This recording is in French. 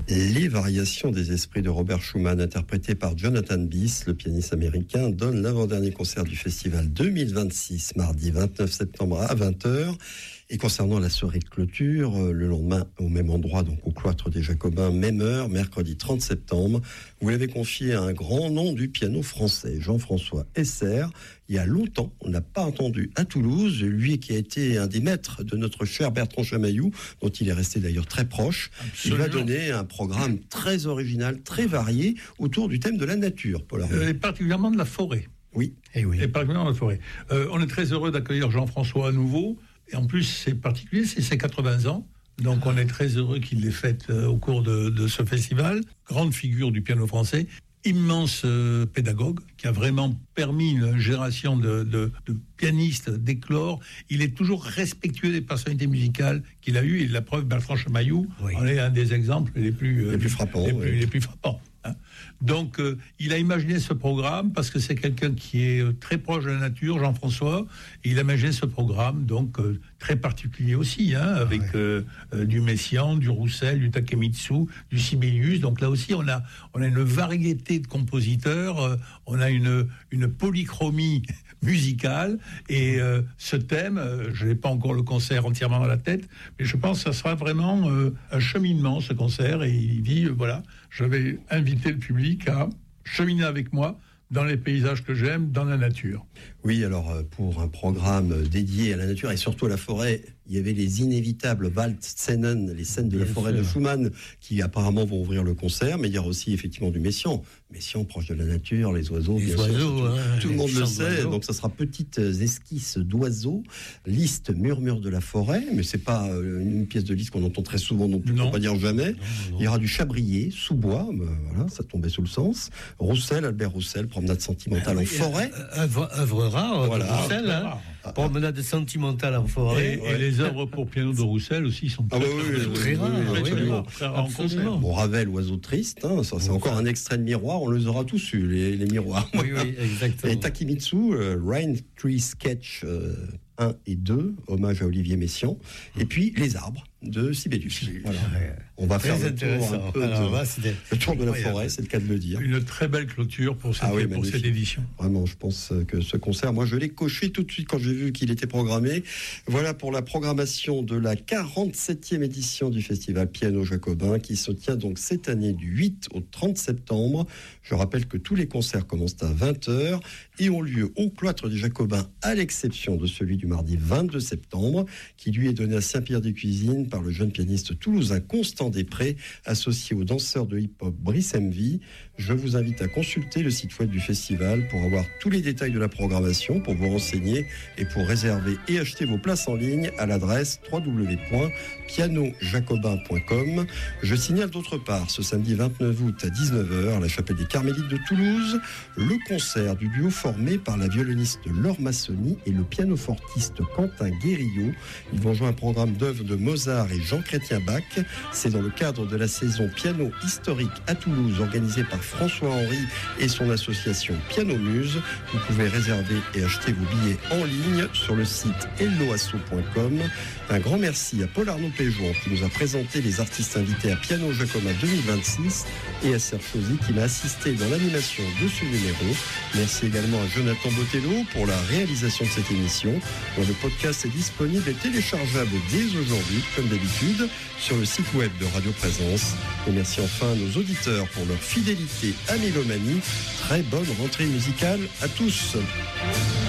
Les variations des esprits de Robert Schumann, interprétées par Jonathan Biss, le pianiste américain, donne l'avant-dernier concert du festival 2026, mardi 29 septembre à 20h. Et concernant la soirée de clôture, le lendemain, au même endroit, donc au cloître des Jacobins, même heure, mercredi 30 septembre, vous l'avez confié à un grand nom du piano français, Jean-François Esser. Il y a longtemps, on n'a pas entendu à Toulouse, lui qui a été un des maîtres de notre cher Bertrand Chamaillou, dont il est resté d'ailleurs très proche. Absolument. Il va donner un programme très original, très varié, autour du thème de la nature, Paul Arnaud. Et particulièrement de la forêt. Oui. Et particulièrement de la forêt. On est très heureux d'accueillir Jean-François à nouveau. Et en plus, c'est particulier, c'est ses 80 ans. Donc, on est très heureux qu'il l'ait fait au cours de ce festival. Grande figure du piano français, immense pédagogue, qui a vraiment permis une génération de pianistes d'éclore. Il est toujours respectueux des personnalités musicales qu'il a eues. Et la preuve, Bertrand Chamaillou en est un des exemples les plus frappants. Les plus frappants. Donc, il a imaginé ce programme parce que c'est quelqu'un qui est très proche de la nature, Jean-Françoa. Et il a imaginé ce programme, donc très particulier aussi, avec du Messiaen, du Roussel, du Takemitsu, du Sibelius. Donc là aussi, on a une variété de compositeurs, on a une polychromie musicale. Et ce thème, je n'ai pas encore le concert entièrement dans la tête, mais je pense que ça sera vraiment un cheminement, ce concert. Et il dit, je vais inviter le public à cheminer avec moi dans les paysages que j'aime, dans la nature. Oui, alors pour un programme dédié à la nature et surtout à la forêt, il y avait les inévitables Waldszenen, les scènes de la forêt de Schumann, qui apparemment vont ouvrir le concert, mais il y aura aussi effectivement du Messiaen. Messiaen proche de la nature, les oiseaux, bien sûr. Tout le monde le sait, donc ça sera petites esquisses d'oiseaux, Liszt, murmure de la forêt, mais c'est pas une pièce de Liszt qu'on entend très souvent non plus, on ne peut pas dire jamais. Non. Il y aura du Chabrier, sous-bois, ça tombait sous le sens. Roussel, Albert Roussel, promenade sentimentale en forêt. Œuvre rare, Roussel, promenade sentimentale en forêt. Et les œuvres pour piano de Roussel aussi sont très rares. Bon, Ravel, Oiseau triste, c'est encore un extrait de Miroir, on les aura tous eu, les miroirs. Oui, exactement. Et Takemitsu, Rhine Tree Sketch 1 et 2, hommage à Olivier Messiaen, et puis Les Arbres de Sibelius. Voilà. On va faire le tour de la forêt, c'est le cas de le dire. Une très belle clôture pour cette édition. Vraiment, je pense que ce concert, moi je l'ai coché tout de suite quand j'ai vu qu'il était programmé. Voilà pour la programmation de la 47e édition du festival Piano Jacobin qui se tient donc cette année du 8 au 30 septembre. Je rappelle que tous les concerts commencent à 20h et ont lieu au cloître des Jacobins, à l'exception de celui du mardi 22 septembre, qui lui est donné à Saint-Pierre-des-Cuisines par le jeune pianiste toulousain Constant Després, associé au danseur de hip-hop Brice Mv. Je vous invite à consulter le site web du festival pour avoir tous les détails de la programmation, pour vous renseigner et pour réserver et acheter vos places en ligne à l'adresse www.pianojacobin.com. Je signale d'autre part, ce samedi 29 août à 19h, à la chapelle des Carmélites de Toulouse, le concert du duo formé par la violoniste Laure Massoni et le pianofortiste Quentin Guérillo. Ils vont jouer un programme d'œuvres de Mozart et Jean-Chrétien Bach. C'est dans le cadre de la saison piano historique à Toulouse, organisée par François Henry et son association Piano Muse. Vous pouvez réserver et acheter vos billets en ligne sur le site helloasso.com. Un grand merci à Paul Arnaud Péjouan qui nous a présenté les artistes invités à Piano Jacobin 2026 et à Serge Chauzy qui m'a assisté dans l'animation de ce numéro. Merci également à Jonathan Botello pour la réalisation de cette émission. Le podcast est disponible et téléchargeable dès aujourd'hui, comme d'habitude, sur le site web de Radio Présence. Et merci enfin à nos auditeurs pour leur fidélité à Mélomanie. Très bonne rentrée musicale à tous.